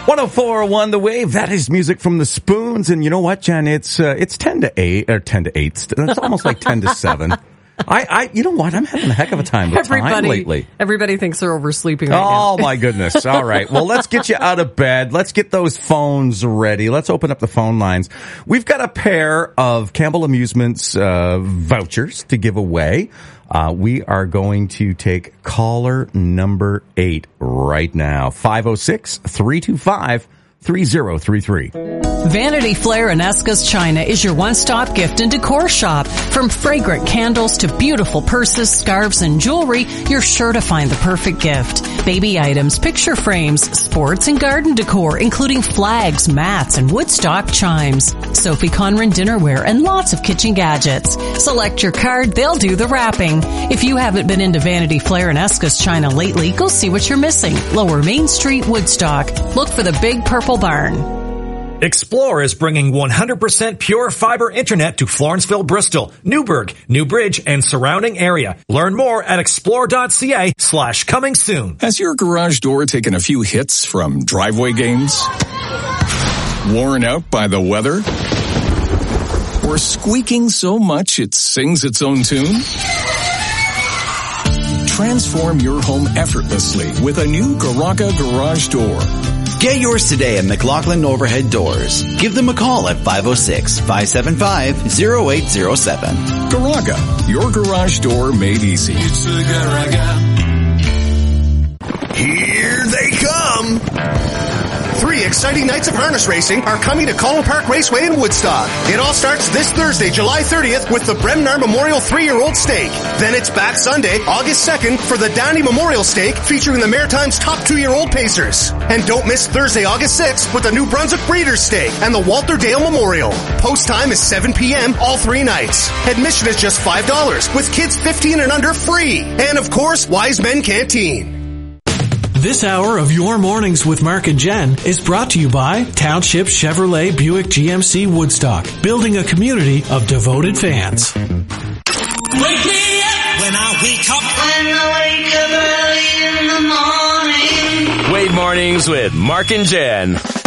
104.1 The Wave. That is music from the Spoons. And you know what, Jen? It's 10 to 8, or 10 to 8. It's almost like 10 to 7. You know what? I'm having a heck of a time with time lately. Everybody thinks they're oversleeping right now. Oh, my goodness. All right. Well, let's get you out of bed. Let's get those phones ready. Let's open up the phone lines. We've got a pair of Campbell Amusements vouchers to give away. We are going to take caller number 8 right now. 506-325-3033. Vanity Flair and Esca's China is your one-stop gift and decor shop. From fragrant candles to beautiful purses, scarves, and jewelry, you're sure to find the perfect gift. Baby items, picture frames, sports and garden decor, including flags, mats, and Woodstock chimes. Sophie Conran dinnerware and lots of kitchen gadgets. Select your card, they'll do the wrapping. If you haven't been into Vanity Flair and Esca's China lately, go see what you're missing. Lower Main Street, Woodstock. Look for the Big Purple Barn. Explore is bringing 100% pure fiber internet to Florenceville, Bristol, Newburgh, New Bridge, and surrounding area. Learn more at explore.ca/coming soon. Has your garage door taken a few hits from driveway games? Worn out by the weather? Or squeaking so much it sings its own tune? Transform your home effortlessly with a new Garaga garage door. Get yours today at McLaughlin Overhead Doors. Give them a call at 506-575-0807. Garaga, your garage door made easy. It's a Garaga. Here they come! 3 exciting nights of harness racing are coming to Colin Park Raceway in Woodstock. It all starts this Thursday, July 30th with the Bremnar Memorial 3-year-old Stake. Then it's back Sunday, August 2nd for the Downey Memorial Stake featuring the Maritime's top 2-year-old pacers. And don't miss Thursday, August 6th with the New Brunswick Breeders' Stake and the Walter Dale Memorial. Post time is 7 p.m. all 3 nights. Admission is just $5 with kids 15 and under free. And of course, Wise Men Canteen. This hour of Your Mornings with Mark and Jen is brought to you by Township Chevrolet Buick GMC Woodstock, building a community of devoted fans. Wake me up when I wake up. When I wake up early in the morning. Wave Mornings with Mark and Jen.